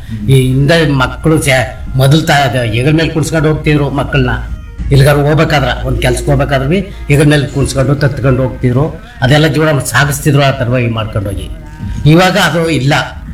ಈ ಹಿಂದೆ ಮಕ್ಕಳು ಮೊದಲು ಹೆಗಲ ಮೇಲೆ ಕುಣಿಸ್ಕೊಂಡು ಹೋಗ್ತಿದ್ರು ಮಕ್ಕಳನ್ನ. ಇಲ್ಲಿಗಾರ ಹೋಗ್ಬೇಕಾದ್ರ ಒಂದು ಕೆಲ್ಸಕ್ಕೆ ಹೋಗ್ಬೇಕಾದ್ರೆ ಬಿ ಹೆಗಲ ಮೇಲೆ ಕುಣಿಸ್ಕೊಂಡು ತತ್ಕೊಂಡು ಹೋಗ್ತಿದ್ರು. ಅದೆಲ್ಲ ಜೀವನ ಸಾಗಿಸ್ತಿದ್ರು ಆ ಥರವಾಗಿ ಮಾಡ್ಕೊಂಡು ಹೋಗಿ. ಇವಾಗ ಅದು ಇಲ್ಲ,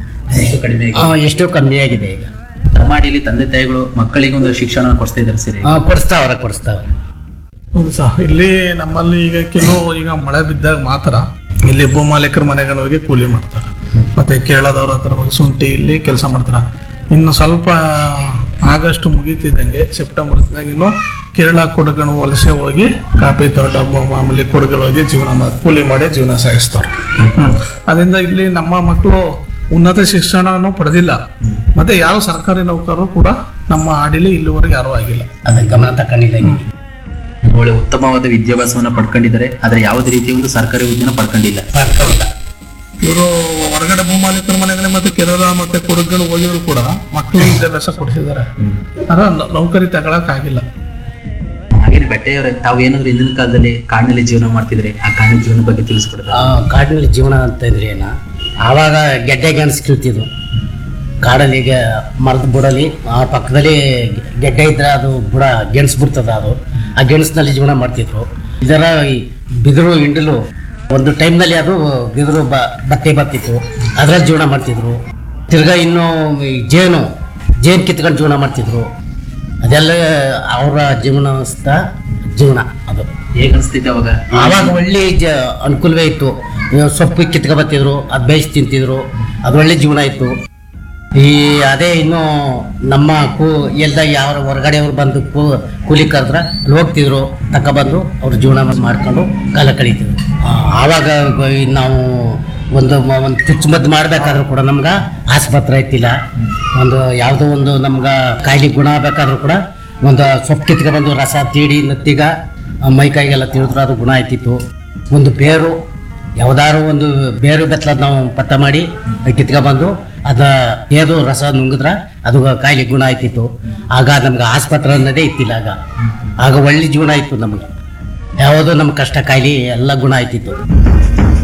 ಎಷ್ಟೋ ಕಮ್ಮಿ ಆಗಿದೆ ಈಗ. ತಮ್ಮಾಡಿಲಿ ತಂದೆ ತಾಯಿಗಳು ಮಕ್ಕಳಿಗೆ ಒಂದು ಶಿಕ್ಷಣ ಕೊಡಿಸ್ತಾ ಇದ್ದಾರೆ ಸರಿ? ಕೊಡಿಸ್ತಾವ್ರೆ. ಹೌದು ಸರ್, ಇಲ್ಲಿ ನಮ್ಮಲ್ಲಿ ಈಗ ಈಗ ಮಳೆ ಬಿದ್ದಾಗ ಮಾತ್ರ ಇಲ್ಲಿ ಭೂಮಾಲೀಕರ ಮನೆಗಳು ಹೋಗಿ ಕೂಲಿ ಮಾಡ್ತಾರೆ. ಮತ್ತೆ ಕೇರಳದವ್ರ ಹತ್ರ ಹೋಗಿ ಶುಂಠಿ ಇಲ್ಲಿ ಕೆಲಸ ಮಾಡ್ತಾರೆ. ಇನ್ನು ಸ್ವಲ್ಪ ಆಗಸ್ಟ್ ಮುಗೀತಿದ್ದಂಗೆ ಸೆಪ್ಟೆಂಬರ್ ಇನ್ನು ಕೇರಳ ಕೊಡಗಣ ವಲಸೆ ಹೋಗಿ ಕಾಫಿ ತೋಟ ಮಾಮೂಲಿ ಕೊಡಗಲ್ ಹೋಗಿ ಕೂಲಿ ಮಾಡಿ ಜೀವನ ಸಾಗಿಸ್ತಾರೆ. ಅದರಿಂದ ಇಲ್ಲಿ ನಮ್ಮ ಮಕ್ಕಳು ಉನ್ನತ ಶಿಕ್ಷಣನೂ ಪಡೆದಿಲ್ಲ. ಮತ್ತೆ ಯಾವ ಸರ್ಕಾರಿ ನೌಕರರು ಕೂಡ ನಮ್ಮ ಹಾಡಿಲಿ ಇಲ್ಲಿವರೆಗೆ ಯಾರೂ ಆಗಿಲ್ಲ. ಅದಕ್ಕೆ ಗಮನ ತಕೊಂಡಿಲ್ಲ. ಒಳ್ಳೆ ಉತ್ತಮವಾದ ವಿದ್ಯಾಭ್ಯಾಸವನ್ನ ಪಡ್ಕೊಂಡಿದ್ದಾರೆ, ಆದ್ರೆ ಯಾವುದೇ ರೀತಿಯ ಒಂದು ಸರ್ಕಾರಿ ಹುದ್ದೆನ ಪಡ್ಕೊಂಡಿಲ್ಲ. ಇವರು ಹೊರಗಡೆ ಭೂಮಾಲೀಕರ ಮನೆಗಳೇ ಮತ್ತೆ ಕೇರಳ ಮತ್ತೆ ಕೊಡಗಲ್ ಹೋಗಿದ್ರು ಕೂಡ ಮಕ್ಕಳಿಗೆ ವಿದ್ಯಾಭ್ಯಾಸ ಕೊಡಿಸಿದ್ದಾರೆ. ಆದ್ರೆ ನೌಕರಿ ತಗೊಳಕ್ ಆಗಿಲ್ಲ. ಹಾಗೇನೆ ಬೆಟ್ಟೆಯವರೇ, ತಾವು ಏನಾದ್ರು ಹಿಂದಿನ ಕಾಲದಲ್ಲಿ ಕಾಡಿನಲ್ಲಿ ಜೀವನ ಮಾಡ್ತಿದ್ರೆ ಆ ಕಾಡಿನ ಜೀವನ ಬಗ್ಗೆ ತಿಳಿಸ್ಕೊಡ್ತಾರೆ. ಕಾಡಿನಲ್ಲಿ ಜೀವನ ಅಂತ ಇದ್ರೆ ಏನ, ಆವಾಗ ಗೆಡ್ಡೆ ಗೆಣಸು ಕೀಳ್ತಿದ್ವು ಕಾಡಲ್ಲಿ. ಈಗ ಮರದ ಬುಡಲಿ ಆ ಪಕ್ಕದಲ್ಲಿ ಗೆಡ್ಡೆ ಇದ್ರೆ ಅದು ಬುಡ ಗೆಣಸು ಬಿಡ್ತದ, ಅದು ಆ ಗೆಣಸಿನಲ್ಲಿ ಜೀವನ ಮಾಡ್ತಿದ್ರು. ಇದರ ಈ ಬಿದಿರು ಹಿಂಡಲು ಒಂದು ಟೈಮ್ನಲ್ಲಿ ಅದು ಬಿದಿರು ಬಟ್ಟೆ ಬರ್ತಿತ್ತು, ಅದ್ರಲ್ಲಿ ಜೀವನ ಮಾಡ್ತಿದ್ರು. ತಿರ್ಗಾ ಇನ್ನು ಜೇನು ಕಿತ್ಕೊಂಡು ಜೀವನ ಮಾಡ್ತಿದ್ರು. ಅದೆಲ್ಲ ಅವರ ಜೀವನ ಅದು ಹೇಗೆ ಅನಿಸ್ತಿದ್ದೆ ಅವಾಗ? ಆವಾಗ ಒಳ್ಳೆ ಅನುಕೂಲವೇ ಇತ್ತು. ಸೊಪ್ಪು ಕಿತ್ಕೊ ಬರ್ತಿದ್ರು, ಅದು ಬೇಯಿಸಿ ತಿಂತಿದ್ರು, ಅದು ಒಳ್ಳೆ ಜೀವನ ಇತ್ತು. ಅದೇ ಇನ್ನು ನಮ್ಮ ಎಲ್ಲ ಯಾವ ಹೊರಗಡೆಯವ್ರು ಬಂದು ಕೂಲಿ ಕರೆದ್ರೆ ಅಲ್ಲಿ ಹೋಗ್ತಿದ್ರು, ತಗೊಬಂದು ಅವ್ರ ಜೀವನ ಮಾಡ್ಕೊಂಡು ಕಾಲ ಕಳೀತಿದ್ರು. ಆವಾಗ ನಾವು ಒಂದು ಚುಚ್ಚುಮದ್ದು ಮಾಡ್ಬೇಕಾದ್ರೂ ಕೂಡ ನಮ್ಗೆ ಆಸ್ಪತ್ರೆ ಐತಿಲ್ಲ. ಒಂದು ಯಾವುದೋ ಒಂದು ನಮ್ಗೆ ಕಾಯಿಲೆ ಗುಣ ಆಗ್ಬೇಕಾದ್ರೂ ಕೂಡ ಒಂದು ಸೊಪ್ಪು ಕಿತ್ಕೊಬಂದು ರಸ ತೀಡಿ ನತ್ತಿಗ ಮೈ ಕೈಗೆಲ್ಲ ತಿಳಿದ್ರು ಅದು ಗುಣ ಆಯ್ತಿತ್ತು. ಒಂದು ಬೇರು ಯಾವ್ದಾದ್ರು ಒಂದು ಬೇರು ಬೆತ್ತಲದ್ ನಾವು ಪತ್ತ ಮಾಡಿ ಕಿತ್ಕೊಬಂದು ಅದ ಏದು ರಸ ನುಂಗಿದ್ರ ಅದು ಕಾಯಿಲೆ ಗುಣ ಆಯ್ತಿತ್ತು. ಆಗ ನಮ್ಗೆ ಆಸ್ಪತ್ರೆ ಅನ್ನೋದೇ ಇತ್ತಿಲ್ಲ. ಆಗ ಒಳ್ಳೆ ಜೀವನ ಇತ್ತು ನಮ್ಗೆ. ಯಾವುದೋ ನಮ್ಮ ಕಷ್ಟ ಕಾಯಿಲೆ ಎಲ್ಲ ಗುಣ ಆಯ್ತಿತ್ತು.